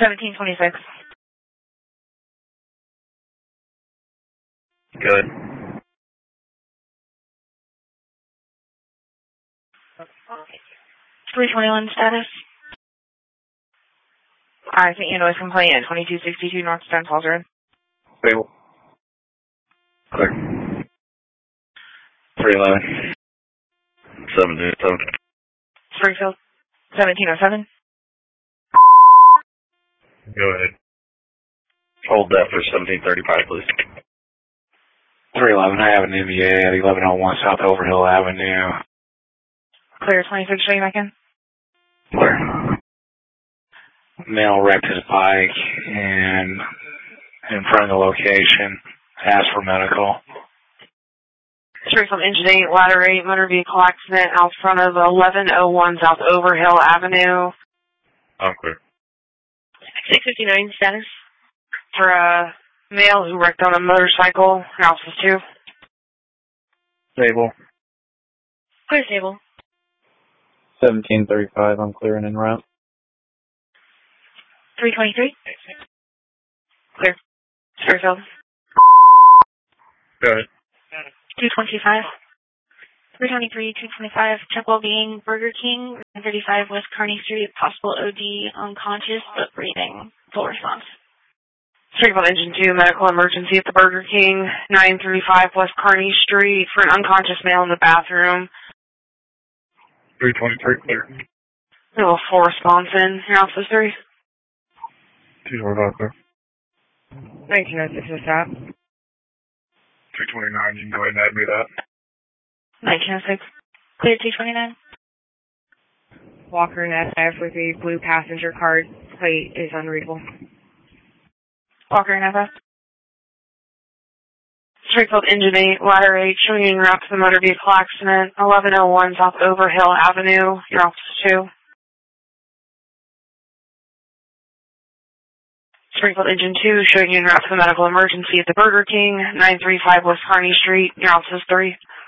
1726. Good. 321 status. I think you noise complaint at 2262 North Stone Falls Road. Stable. Clear. 311. 727. Springfield. 1707. Go ahead. Hold that for 1735, please. 311, I have an MVA at 1101 South Overhill Avenue. Clear 26 showing back in. Clear. Male wrecked his bike and in front of the location. Asked for medical. Springfield Engine 8, Ladder 8, motor vehicle accident out front of 1101 South Overhill Avenue. I'm clear. 659 status. For a male who wrecked on a motorcycle. House is 2. Stable. Clear stable. 1735, I'm clearing en route. 323. Clear. Springfield. Go ahead. 225. 323, 225. Check well-being, Burger King, 35 West Kearney Street, possible OD, unconscious, but breathing. Full response. Springfield Engine 2, medical emergency at the Burger King, 935 West Kearney Street, for an unconscious male in the bathroom. 323, clear. No, full response in. Your office 3. 245, clear. 1906 is that. 229, you can go ahead and add me that. 1906. Clear 229. Walker and SF with a blue passenger card. Plate is unreadable. Walker and SF. Springfield Engine 8, Ladder 8, showing en route to the motor vehicle accident, 1101 South Overhill Avenue, your office 2. Springfield Engine 2, showing en route to the medical emergency at the Burger King, 935 West Kearney Street, your office 3.